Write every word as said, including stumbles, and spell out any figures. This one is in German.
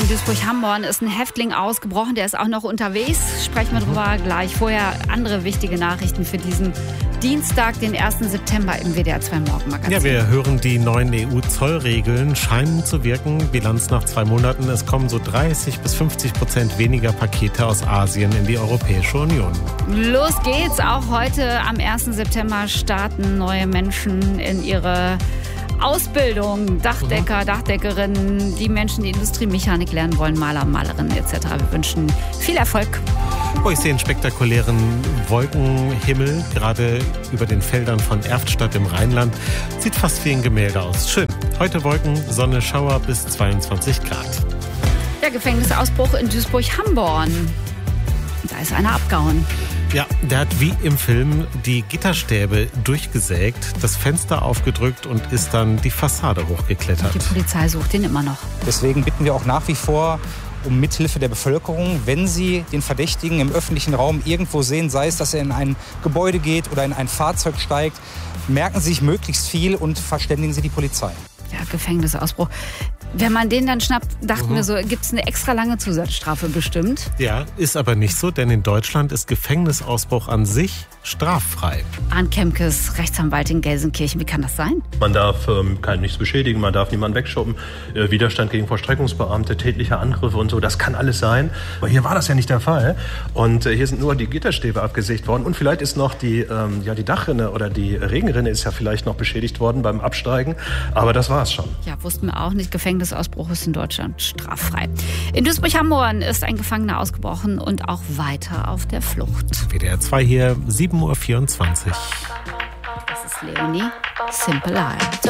in Duisburg-Hamborn ist ein Häftling ausgebrochen, der ist auch noch unterwegs. Sprechen wir drüber gleich. Vorher andere wichtige Nachrichten für diesen Dienstag, den ersten September im W D R zwei Morgenmagazin. Ja, wir hören, die neuen E U-Zollregeln scheinen zu wirken. Bilanz nach zwei Monaten, es kommen so dreißig bis fünfzig Prozent weniger Pakete aus Asien in die Europäische Union. Los geht's. Auch heute am ersten September starten neue Menschen in ihre Ausbildung, Dachdecker, Dachdeckerinnen, die Menschen, die Industriemechanik lernen wollen, Maler, Malerinnen et cetera. Wir wünschen viel Erfolg. Oh, ich sehe einen spektakulären Wolkenhimmel, gerade über den Feldern von Erftstadt im Rheinland. Sieht fast wie ein Gemälde aus. Schön. Heute Wolken, Sonne, Schauer bis zweiundzwanzig Grad. Der Gefängnisausbruch in Duisburg-Hamborn. Da ist einer abgehauen. Ja, der hat wie im Film die Gitterstäbe durchgesägt, das Fenster aufgedrückt und ist dann die Fassade hochgeklettert. Die Polizei sucht ihn immer noch. Deswegen bitten wir auch nach wie vor um Mithilfe der Bevölkerung, wenn Sie den Verdächtigen im öffentlichen Raum irgendwo sehen, sei es, dass er in ein Gebäude geht oder in ein Fahrzeug steigt, merken Sie sich möglichst viel und verständigen Sie die Polizei. Ja, Gefängnisausbruch. Wenn man den dann schnappt, dachten mhm. wir so, gibt es eine extra lange Zusatzstrafe bestimmt? Ja, ist aber nicht so, denn in Deutschland ist Gefängnisausbruch an sich straffrei. Arndt Kemkes, Rechtsanwalt in Gelsenkirchen, wie kann das sein? Man darf ähm, kein nichts beschädigen, man darf niemanden wegschoppen, äh, Widerstand gegen Vollstreckungsbeamte, tätliche Angriffe und so, das kann alles sein. Aber hier war das ja nicht der Fall. Und äh, hier sind nur die Gitterstäbe abgesägt worden und vielleicht ist noch die, ähm, ja, die Dachrinne oder die Regenrinne ist ja vielleicht noch beschädigt worden beim Absteigen, aber das war es schon. Ja, wussten wir auch nicht, Gefängnisausbruch ist in Deutschland straffrei. In Duisburg-Hamborn ist ein Gefangener ausgebrochen und auch weiter auf der Flucht. W D R zwei hier, sieben Uhr vierundzwanzig. Das ist Leonie, Simple Eye.